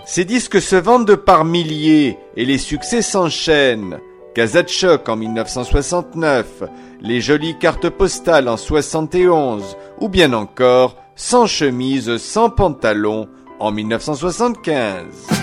Ces disques se vendent par milliers et les succès s'enchaînent. Casa de choc en 1969, les jolies cartes postales en 71 ou bien encore Sans chemise, sans pantalon en 1975.